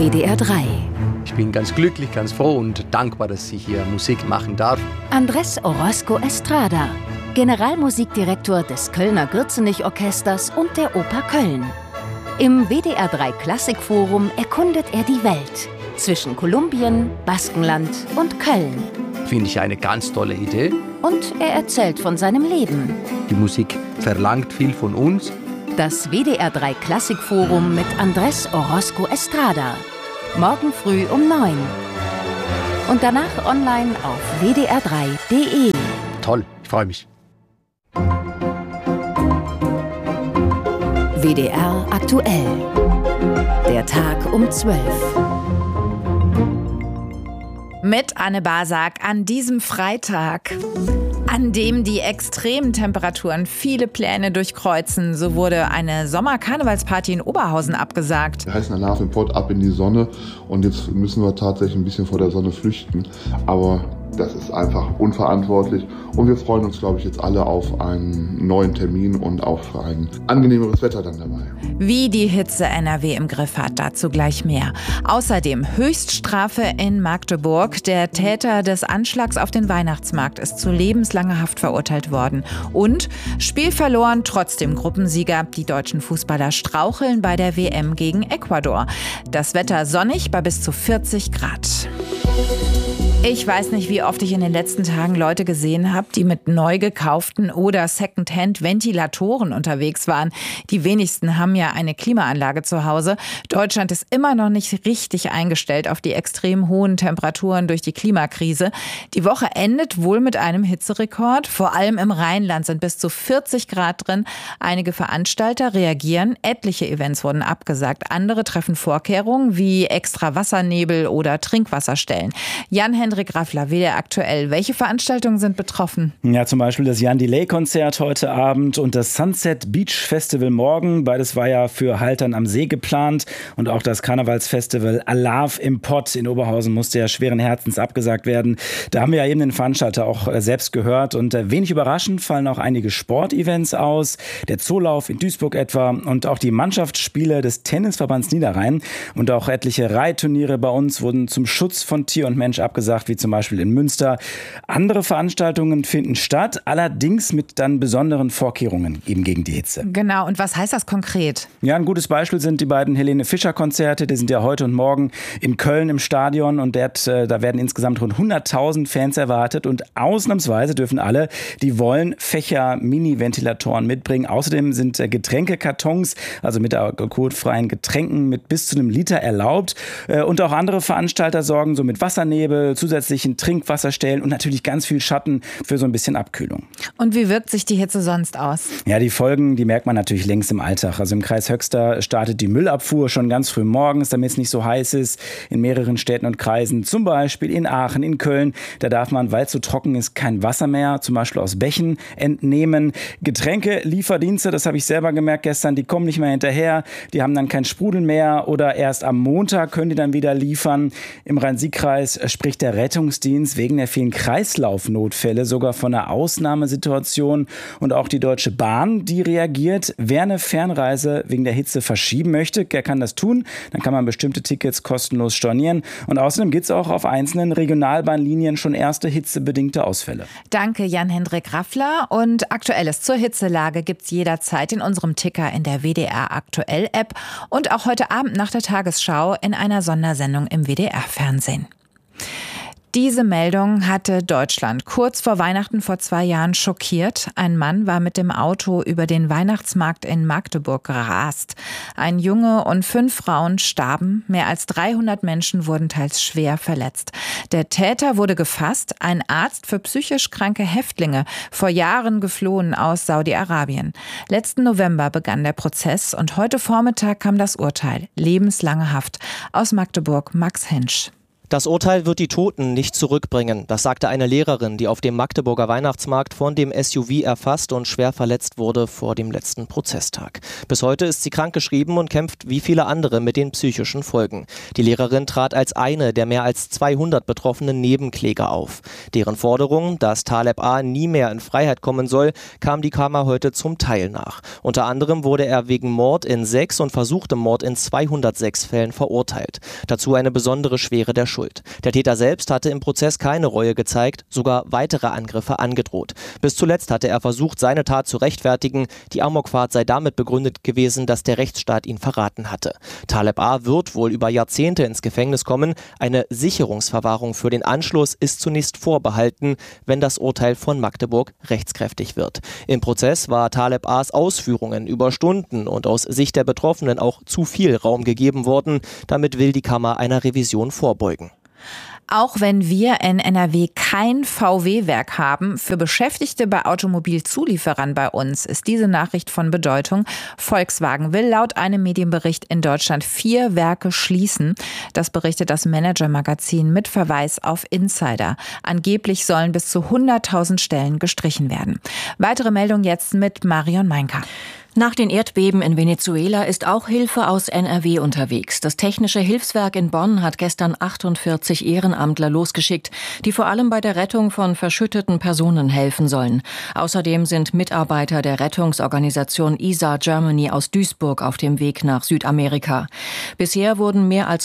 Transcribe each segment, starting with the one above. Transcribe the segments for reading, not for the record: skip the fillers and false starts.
WDR 3. Ich bin ganz glücklich, ganz froh und dankbar, dass ich hier Musik machen darf. Andrés Orozco Estrada, Generalmusikdirektor des Kölner Gürzenich-Orchesters und der Oper Köln. Im WDR 3 Klassikforum erkundet er die Welt zwischen Kolumbien, Baskenland und Köln. Finde ich eine ganz tolle Idee. Und er erzählt von seinem Leben. Die Musik verlangt viel von uns. Das WDR 3 Klassikforum mit Andrés Orozco Estrada. Morgen früh um 9. Und danach online auf wdr3.de. Toll, ich freue mich. WDR aktuell. Der Tag um 12. Mit Anne Basak an diesem Freitag, an dem die extremen Temperaturen viele Pläne durchkreuzen. So wurde eine Sommer-Karnevalsparty in Oberhausen abgesagt. Wir heißen Alarv im Pott ab in die Sonne und jetzt müssen wir tatsächlich ein bisschen vor der Sonne flüchten. Aber das ist einfach unverantwortlich und wir freuen uns, glaube ich, jetzt alle auf einen neuen Termin und auf ein angenehmeres Wetter dann dabei. Wie die Hitze NRW im Griff hat, dazu gleich mehr. Außerdem Höchststrafe in Magdeburg. Der Täter des Anschlags auf den Weihnachtsmarkt ist zu lebenslanger Haft verurteilt worden. Und Spiel verloren, trotzdem Gruppensieger. Die deutschen Fußballer straucheln bei der WM gegen Ecuador. Das Wetter sonnig bei bis zu 40 Grad. Ich weiß nicht, wie oft ich in den letzten Tagen Leute gesehen habe, die mit neu gekauften oder Secondhand-Ventilatoren unterwegs waren. Die wenigsten haben ja eine Klimaanlage zu Hause. Deutschland ist immer noch nicht richtig eingestellt auf die extrem hohen Temperaturen durch die Klimakrise. Die Woche endet wohl mit einem Hitzerekord. Vor allem im Rheinland sind bis zu 40 Grad drin. Einige Veranstalter reagieren. Etliche Events wurden abgesagt. Andere treffen Vorkehrungen wie extra Wassernebel oder Trinkwasserstellen. Jan-Hendrik Raffler, WDR aktuell. Welche Veranstaltungen sind betroffen? Ja, zum Beispiel das Jan Delay-Konzert heute Abend und das Sunset Beach Festival morgen. Beides war ja für Haltern am See geplant. Und auch das Karnevalsfestival Alarv im Pott in Oberhausen musste ja schweren Herzens abgesagt werden. Da haben wir ja eben den Veranstalter auch selbst gehört. Und wenig überraschend fallen auch einige Sportevents aus. Der Zoolauf in Duisburg etwa und auch die Mannschaftsspiele des Tennisverbands Niederrhein. Und auch etliche Reitturniere bei uns wurden zum Schutz von Tier und Mensch abgesagt, wie zum Beispiel in Münster. Andere Veranstaltungen finden statt, allerdings mit dann besonderen Vorkehrungen eben gegen die Hitze. Genau, und was heißt das konkret? Ja, ein gutes Beispiel sind die beiden Helene Fischer-Konzerte. Die sind ja heute und morgen in Köln im Stadion und da werden insgesamt rund 100.000 Fans erwartet und ausnahmsweise dürfen alle, die wollen, Fächer, Mini-Ventilatoren mitbringen. Außerdem sind Getränkekartons, also mit alkoholfreien Getränken mit bis zu einem Liter erlaubt. Und auch andere Veranstalter sorgen so mit Wassernebel, zusätzlichen Trinkwasserstellen und natürlich ganz viel Schatten für so ein bisschen Abkühlung. Und wie wirkt sich die Hitze sonst aus? Ja, die Folgen, die merkt man natürlich längst im Alltag. Also im Kreis Höxter startet die Müllabfuhr schon ganz früh morgens, damit es nicht so heiß ist. In mehreren Städten und Kreisen, zum Beispiel in Aachen, in Köln, da darf man, weil es so trocken ist, kein Wasser mehr, zum Beispiel aus Bächen, entnehmen. Getränkelieferdienste, das habe ich selber gemerkt gestern, die kommen nicht mehr hinterher. Die haben dann kein Sprudel mehr oder erst am Montag können die dann wieder liefern. Im Rhein-Sieg-Kreis spricht der Rettungsdienst wegen der vielen Kreislaufnotfälle sogar von einer Ausnahmesituation. Und auch die Deutsche Bahn, die reagiert. Wer eine Fernreise wegen der Hitze verschieben möchte, der kann das tun. Dann kann man bestimmte Tickets kostenlos stornieren. Und außerdem gibt es auch auf einzelnen Regionalbahnlinien schon erste hitzebedingte Ausfälle. Danke, Jan-Hendrik Raffler. Und Aktuelles zur Hitzelage gibt es jederzeit in unserem Ticker in der WDR Aktuell App und auch heute Abend nach der Tagesschau in einer Sondersendung im WDR-Fernsehen. Diese Meldung hatte Deutschland kurz vor Weihnachten vor 2 Jahren schockiert. Ein Mann war mit dem Auto über den Weihnachtsmarkt in Magdeburg gerast. Ein Junge und 5 Frauen starben. Mehr als 300 Menschen wurden teils schwer verletzt. Der Täter wurde gefasst, ein Arzt für psychisch kranke Häftlinge, vor Jahren geflohen aus Saudi-Arabien. Letzten November begann der Prozess und heute Vormittag kam das Urteil. Lebenslange Haft. Aus Magdeburg, Max Hensch. Das Urteil wird die Toten nicht zurückbringen. Das sagte eine Lehrerin, die auf dem Magdeburger Weihnachtsmarkt von dem SUV erfasst und schwer verletzt wurde vor dem letzten Prozesstag. Bis heute ist sie krankgeschrieben und kämpft wie viele andere mit den psychischen Folgen. Die Lehrerin trat als eine der mehr als 200 betroffenen Nebenkläger auf. Deren Forderung, dass Taleb A. nie mehr in Freiheit kommen soll, kam die Kammer heute zum Teil nach. Unter anderem wurde er wegen Mord in 6 und versuchtem Mord in 206 Fällen verurteilt. Dazu eine besondere Schwere der Schuld. Der Täter selbst hatte im Prozess keine Reue gezeigt, sogar weitere Angriffe angedroht. Bis zuletzt hatte er versucht, seine Tat zu rechtfertigen. Die Amokfahrt sei damit begründet gewesen, dass der Rechtsstaat ihn verraten hatte. Taleb A. wird wohl über Jahrzehnte ins Gefängnis kommen. Eine Sicherungsverwahrung für den Anschluss ist zunächst vorbehalten, wenn das Urteil von Magdeburg rechtskräftig wird. Im Prozess war Taleb A.'s Ausführungen über Stunden und aus Sicht der Betroffenen auch zu viel Raum gegeben worden. Damit will die Kammer einer Revision vorbeugen. Auch wenn wir in NRW kein VW-Werk haben, für Beschäftigte bei Automobilzulieferern bei uns ist diese Nachricht von Bedeutung. Volkswagen will laut einem Medienbericht in Deutschland 4 Werke schließen. Das berichtet das Manager-Magazin mit Verweis auf Insider. Angeblich sollen bis zu 100.000 Stellen gestrichen werden. Weitere Meldung jetzt mit Marion Meinker. Nach den Erdbeben in Venezuela ist auch Hilfe aus NRW unterwegs. Das Technische Hilfswerk in Bonn hat gestern 48 Ehrenamtler losgeschickt, die vor allem bei der Rettung von verschütteten Personen helfen sollen. Außerdem sind Mitarbeiter der Rettungsorganisation ISA Germany aus Duisburg auf dem Weg nach Südamerika. Bisher wurden mehr als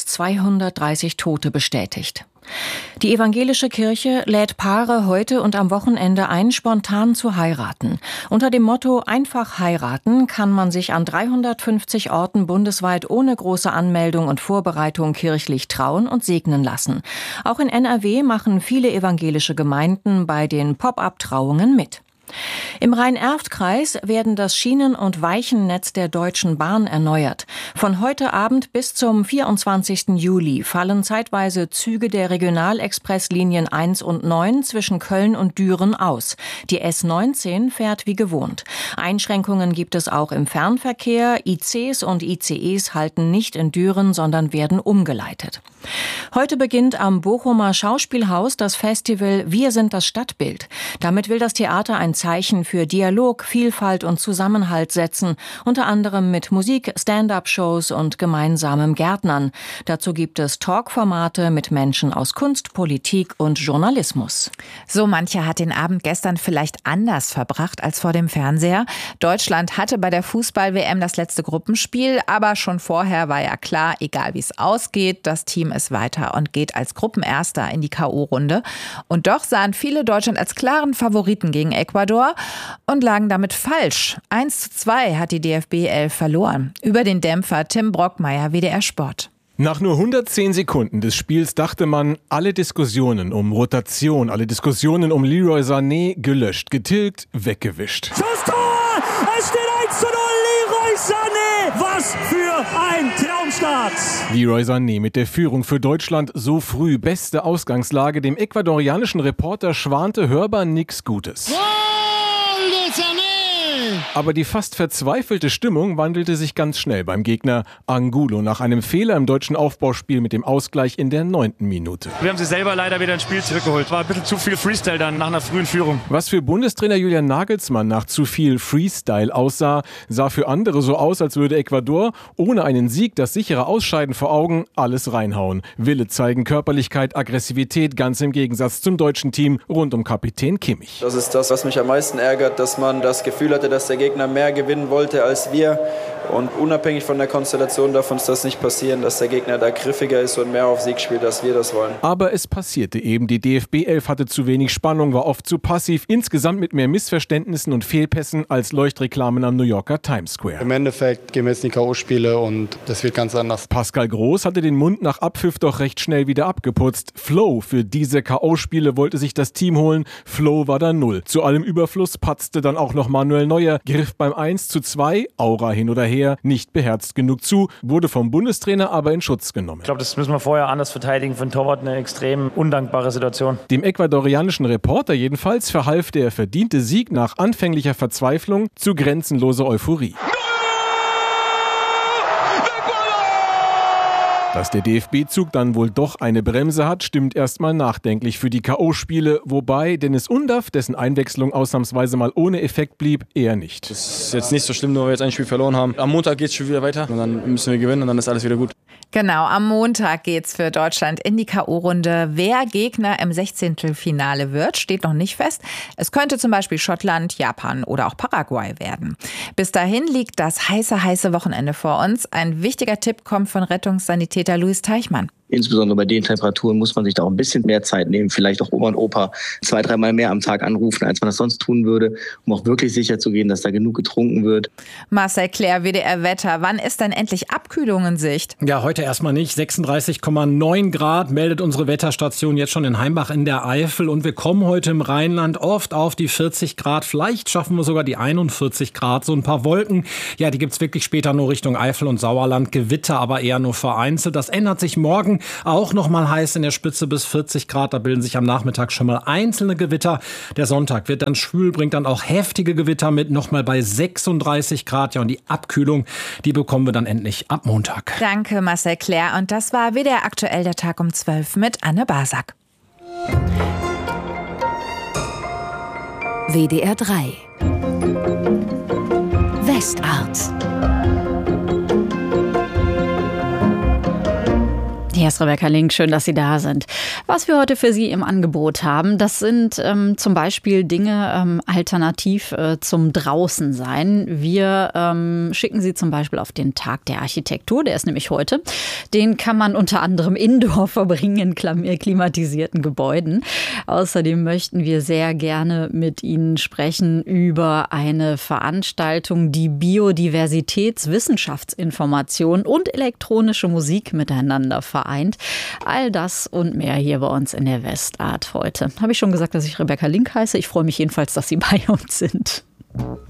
230 Tote bestätigt. Die evangelische Kirche lädt Paare heute und am Wochenende ein, spontan zu heiraten. Unter dem Motto "Einfach heiraten" kann man sich an 350 Orten bundesweit ohne große Anmeldung und Vorbereitung kirchlich trauen und segnen lassen. Auch in NRW machen viele evangelische Gemeinden bei den Pop-up-Trauungen mit. Im Rhein-Erft-Kreis werden das Schienen- und Weichennetz der Deutschen Bahn erneuert. Von heute Abend bis zum 24. Juli fallen zeitweise Züge der Regionalexpresslinien 1 und 9 zwischen Köln und Düren aus. Die S19 fährt wie gewohnt. Einschränkungen gibt es auch im Fernverkehr. ICs und ICEs halten nicht in Düren, sondern werden umgeleitet. Heute beginnt am Bochumer Schauspielhaus das Festival Wir sind das Stadtbild. Damit will das Theater ein Zeichen für Dialog, Vielfalt und Zusammenhalt setzen, unter anderem mit Musik, Stand-up-Shows und gemeinsamem Gärtnern. Dazu gibt es Talkformate mit Menschen aus Kunst, Politik und Journalismus. So mancher hat den Abend gestern vielleicht anders verbracht als vor dem Fernseher. Deutschland hatte bei der Fußball-WM das letzte Gruppenspiel, aber schon vorher war ja klar, egal wie es ausgeht, das Team ist weiter und geht als Gruppenerster in die K.O.-Runde. Und doch sahen viele Deutschland als klaren Favoriten gegen Ecuador und lagen damit falsch. 1:2 hat die DFB 11 verloren. Über den Dämpfer Tim Brockmeier, WDR Sport. Nach nur 110 Sekunden des Spiels dachte man, alle Diskussionen um Rotation, alle Diskussionen um Leroy Sané gelöscht, getilgt, weggewischt. Das Tor! Es steht 1:0, Leroy Sané! Was für ein Traumstart! Leroy Sané mit der Führung für Deutschland so früh, beste Ausgangslage. Dem ecuadorianischen Reporter schwante hörbar nichts Gutes. Aber die fast verzweifelte Stimmung wandelte sich ganz schnell beim Gegner Angulo nach einem Fehler im deutschen Aufbauspiel mit dem Ausgleich in der 9. Minute. Wir haben sie selber leider wieder ins Spiel zurückgeholt. War ein bisschen zu viel Freestyle dann nach einer frühen Führung. Was für Bundestrainer Julian Nagelsmann nach zu viel Freestyle aussah, sah für andere so aus, als würde Ecuador ohne einen Sieg, das sichere Ausscheiden vor Augen, alles reinhauen. Wille zeigen, Körperlichkeit, Aggressivität, ganz im Gegensatz zum deutschen Team rund um Kapitän Kimmich. Das ist das, was mich am meisten ärgert, dass man das Gefühl hatte, dass der Gegner mehr gewinnen wollte als wir. Und unabhängig von der Konstellation darf uns das nicht passieren, dass der Gegner da griffiger ist und mehr auf Sieg spielt, als wir das wollen. Aber es passierte eben. Die DFB 11 hatte zu wenig Spannung, war oft zu passiv, insgesamt mit mehr Missverständnissen und Fehlpässen als Leuchtreklamen am New Yorker Times Square. Im Endeffekt gehen wir jetzt in die K.O.-Spiele und das wird ganz anders. Pascal Groß hatte den Mund nach Abpfiff doch recht schnell wieder abgeputzt. Flow für diese K.O.-Spiele wollte sich das Team holen. Flow war da 0. Zu allem Überfluss patzte dann auch noch Manuel Neuer, griff beim 1:2, Aura hin oder her, nicht beherzt genug zu, wurde vom Bundestrainer aber in Schutz genommen. Ich glaube, das müssen wir vorher anders verteidigen. Für den Torwart eine extrem undankbare Situation. Dem ecuadorianischen Reporter jedenfalls verhalf der verdiente Sieg nach anfänglicher Verzweiflung zu grenzenloser Euphorie. Dass der DFB-Zug dann wohl doch eine Bremse hat, stimmt erstmal nachdenklich für die K.O.-Spiele. Wobei Dennis Undaff, dessen Einwechslung ausnahmsweise mal ohne Effekt blieb, eher nicht. Das ist jetzt nicht so schlimm, nur weil wir jetzt ein Spiel verloren haben. Am Montag geht es schon wieder weiter und dann müssen wir gewinnen und dann ist alles wieder gut. Genau, am Montag geht's für Deutschland in die K.O.-Runde. Wer Gegner im 16. wird, steht noch nicht fest. Es könnte zum Beispiel Schottland, Japan oder auch Paraguay werden. Bis dahin liegt das heiße Wochenende vor uns. Ein wichtiger Tipp kommt von Rettungssanitäter Luis Teichmann. Insbesondere bei den Temperaturen muss man sich da auch ein bisschen mehr Zeit nehmen. Vielleicht auch Oma und Opa 2-3 Mal mehr am Tag anrufen, als man das sonst tun würde, um auch wirklich sicher zu gehen, dass da genug getrunken wird. Marcel Clair, WDR Wetter. Wann ist denn endlich Abkühlung in Sicht? Ja, heute erstmal nicht. 36,9 Grad meldet unsere Wetterstation jetzt schon in Heimbach in der Eifel. Und wir kommen heute im Rheinland oft auf die 40 Grad. Vielleicht schaffen wir sogar die 41 Grad. So ein paar Wolken, ja, die gibt's wirklich später nur Richtung Eifel und Sauerland. Gewitter aber eher nur vereinzelt. Das ändert sich morgen. Auch noch mal heiß in der Spitze bis 40 Grad. Da bilden sich am Nachmittag schon mal einzelne Gewitter. Der Sonntag wird dann schwül, bringt dann auch heftige Gewitter mit. Noch mal bei 36 Grad. Ja, und die Abkühlung, die bekommen wir dann endlich ab Montag. Danke, Marcel Clair. Und das war WDR aktuell der Tag um 12 mit Anne Basak. WDR 3 Westart. Hier ist Rebecca Link, schön, dass Sie da sind. Was wir heute für Sie im Angebot haben, das sind zum Beispiel Dinge alternativ zum Draußensein. Wir schicken Sie zum Beispiel auf den Tag der Architektur, der ist nämlich heute. Den kann man unter anderem indoor verbringen in klimatisierten Gebäuden. Außerdem möchten wir sehr gerne mit Ihnen sprechen über eine Veranstaltung, die Biodiversitätswissenschaftsinformation und elektronische Musik miteinander vereint. All das und mehr hier bei uns in der Westart heute. Habe ich schon gesagt, dass ich Rebecca Link heiße? Ich freue mich jedenfalls, dass Sie bei uns sind.